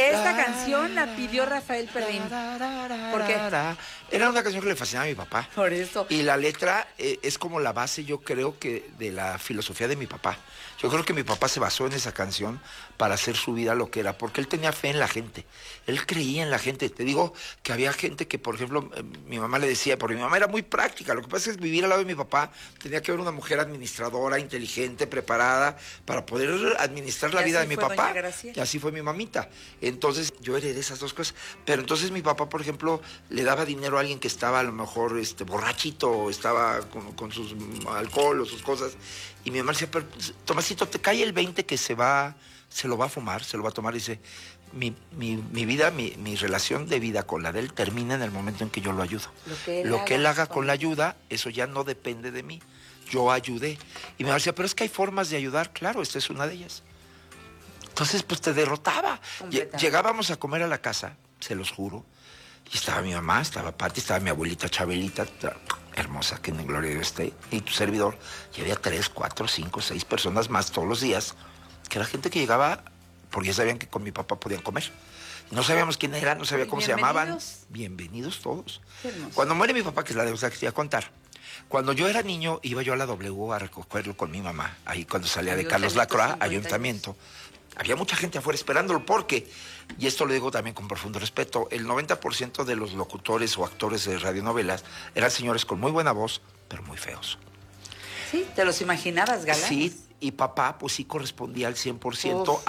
Esta canción la pidió Rafael Perrín. ¿Por qué? Era una canción que le fascinaba a mi papá. Por eso. Y la letra es como la base, yo creo, que de la filosofía de mi papá. Yo creo que mi papá se basó en esa canción para hacer su vida lo que era, porque él tenía fe en la gente. Él creía en la gente. Te digo que había gente que, por ejemplo, mi mamá le decía, porque mi mamá era muy práctica. Lo que pasa es que vivir al lado de mi papá tenía que haber una mujer administradora, inteligente, preparada, para poder administrar la vida de mi papá. Y así fue mi mamita. Entonces, yo heredé esas dos cosas. Pero entonces mi papá, por ejemplo, le daba dinero a alguien que estaba a lo mejor borrachito, o estaba con sus alcohol o sus cosas. Y mi mamá decía, pero Tomasito, te cae el 20 que se lo va a fumar, se lo va a tomar. Y dice, mi vida, mi relación de vida con la de él termina en el momento en que yo lo ayudo. Lo que él haga con la ayuda, eso ya no depende de mí. Yo ayudé. Y mi mamá decía, pero es que hay formas de ayudar. Claro, esta es una de ellas. Entonces, pues te derrotaba. Llegábamos a comer a la casa, se los juro. Y estaba mi mamá, estaba Pati, estaba mi abuelita Chabelita, hermosa, que en gloria de Dios esté, y tu servidor. Y había 3, 4, 5, 6 personas más todos los días, que era gente que llegaba porque ya sabían que con mi papá podían comer. No sabíamos quién era, no sabía cómo se llamaban. Bienvenidos todos. Cuando muere mi papá, que es la deuda que te iba a contar, cuando yo era niño, iba yo a la W a recogerlo con mi mamá, ahí cuando salía de Carlos Lacroix, ayuntamiento. Había mucha gente afuera esperándolo porque, y esto lo digo también con profundo respeto, el 90% de los locutores o actores de radionovelas eran señores con muy buena voz, pero muy feos. Sí, ¿te los imaginabas, galán? Sí, y papá pues sí correspondía al 100%